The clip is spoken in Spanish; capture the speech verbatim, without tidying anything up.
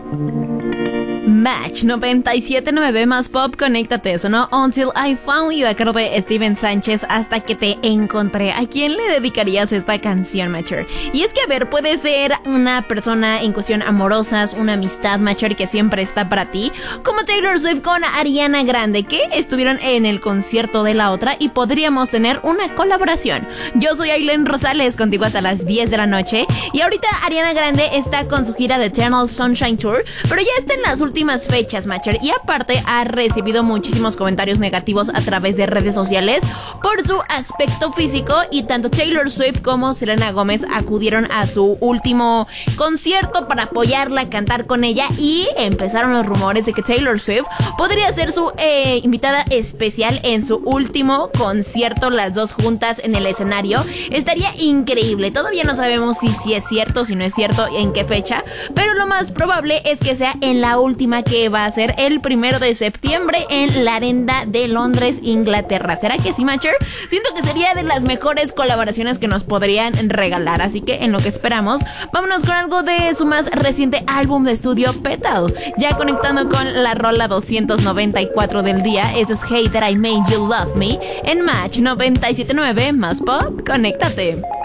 Match noventa y siete punto nueve más pop, conéctate, sonó Until I Found You a cargo de Steven Sánchez, hasta que te encontré. ¿A quién le dedicarías esta canción, Matcher? Y es que, a ver, puede ser una persona en cuestión amorosas, una amistad, Matcher, que siempre está para ti, como Taylor Swift con Ariana Grande, que estuvieron en el concierto de la otra y podríamos tener una colaboración. Yo soy Aileen Rosales, contigo hasta las diez de la noche, y ahorita Ariana Grande está con su gira de Eternal Sunshine Tour, pero ya está en las últimas fechas, Matcher, y aparte ha recibido muchísimos comentarios negativos a través de redes sociales por su aspecto físico, y tanto Taylor Swift como Selena Gómez acudieron a su último concierto para apoyarla, cantar con ella, y empezaron los rumores de que Taylor Swift podría ser su eh, invitada especial en su último concierto, las dos juntas en el escenario. Estaría increíble. Todavía no sabemos si, si es cierto, si no es cierto, en qué fecha, pero lo más probable es que sea en la última, que va a ser el primero de septiembre en la Arena de Londres, Inglaterra. ¿Será que sí, Matcher? Siento que sería de las mejores colaboraciones que nos podrían regalar, así que en lo que esperamos, vámonos con algo de su más reciente álbum de estudio, Petal. Ya conectando con la rola doscientos noventa y cuatro del día, eso es Hey That I Made You Love Me, en Match noventa y siete punto nueve más pop, conéctate.